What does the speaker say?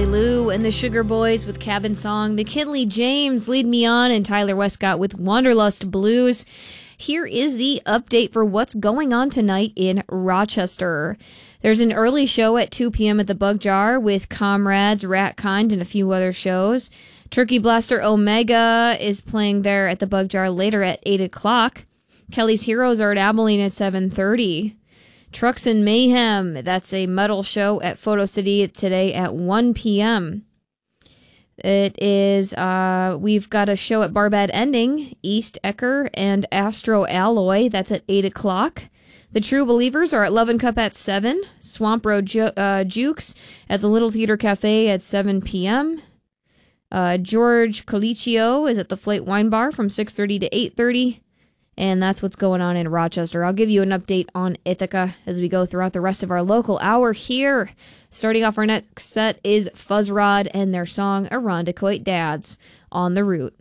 Kelly Lou and the Sugar Boys with Cabin Song, McKinley James, Lead Me On, and Tyler Westcott with Wanderlust Blues. Here is the update for what's going on tonight in Rochester. There's an early show at 2 p.m. at the Bug Jar with Comrades, Ratkind, and a few other shows. Turkey Blaster Omega is playing there at the Bug Jar later at 8 o'clock. Kelly's Heroes are at Abilene at 7:30. Trucks and Mayhem, that's a metal show at Photo City today at 1 p.m. It is, we've got a show at Barbad Ending, East Ecker and Astro Alloy, that's at 8 o'clock. The True Believers are at Love and Cup at 7. Swamp Road Jukes at the Little Theater Cafe at 7 p.m. George Colicchio is at the Flate Wine Bar from 6:30 to 8:30. And that's what's going on in Rochester. I'll give you an update on Ithaca as we go throughout the rest of our local hour here. Starting off our next set is Fuzzrod and their song Irondequoit Dads on the Route.